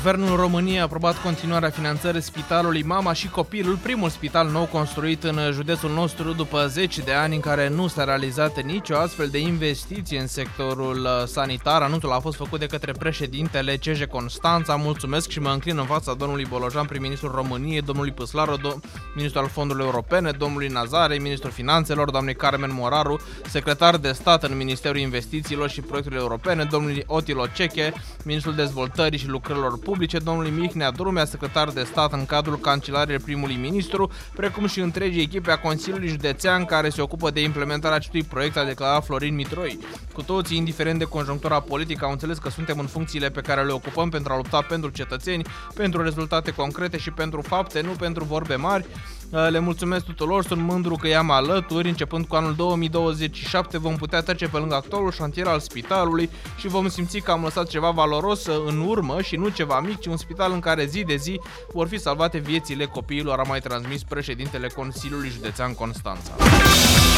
Guvernul României a aprobat continuarea finanțării Spitalului Mama și Copilul, primul spital nou construit în județul nostru după 10 de ani în care nu s-a realizat nicio astfel de investiție în sectorul sanitar. Anunțul a fost făcut de către președintele CJ Constanța. Mulțumesc și mă înclin în fața domnului Bolojan, prim-ministrul României, domnului Păslaru, ministrul al fondurilor europene, domnului Nazare, ministrul finanțelor, doamnei Carmen Moraru, secretar de stat în Ministerul Investițiilor și Proiectelor Europene, domnului Otilo Ceche, ministrul dezvoltării și lucrărilor publice, domnului Mihnea Drumea, secretar de stat în cadrul Cancelariei primului ministru, precum și întregii echipe a Consiliului Județean care se ocupă de implementarea acestui proiect, a declarat Florin Mitroi. Cu toții, indiferent de conjunctura politică, au înțeles că suntem în funcțiile pe care le ocupăm pentru a lupta pentru cetățeni, pentru rezultate concrete și pentru fapte, nu pentru vorbe mari. Le mulțumesc tuturor, sunt mândru că i-am alături. Începând cu anul 2027 vom putea trece pe lungă actualul șantier al spitalului și vom simți că am lăsat ceva valoros în urmă și nu ceva mic, ci un spital în care zi de zi vor fi salvate viețile copiilor, a mai transmis președintele Consiliului Județean Constanța.